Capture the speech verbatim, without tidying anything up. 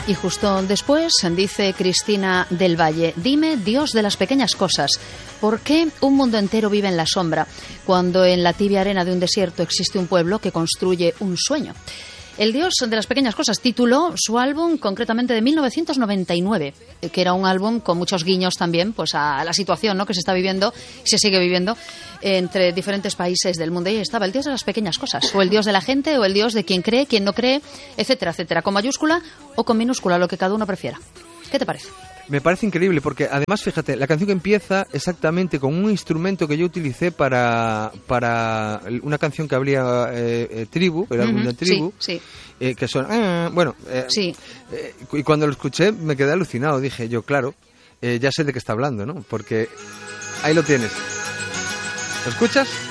Y justo después dice Cristina del Valle: dime, Dios de las pequeñas cosas, ¿por qué un mundo entero vive en la sombra cuando en la tibia arena de un desierto existe un pueblo que construye un sueño? El Dios de las pequeñas cosas tituló su álbum concretamente de mil novecientos noventa y nueve, que era un álbum con muchos guiños también pues a la situación, ¿no?, que se está viviendo, se sigue viviendo entre diferentes países del mundo. Y ahí estaba el Dios de las pequeñas cosas, o el Dios de la gente, o el Dios de quien cree, quien no cree, etcétera, etcétera, con mayúscula o con minúscula, lo que cada uno prefiera. ¿Qué te parece? Me parece increíble porque además, fíjate, la canción empieza exactamente con un instrumento que yo utilicé para, para una canción que habría eh, eh, Tribu, el álbum de Tribu, sí, sí. Eh, que son, eh, bueno, eh, sí. eh, y cuando lo escuché me quedé alucinado, dije yo, claro, eh, ya sé de qué está hablando, ¿no? Porque ahí lo tienes. ¿Lo escuchas?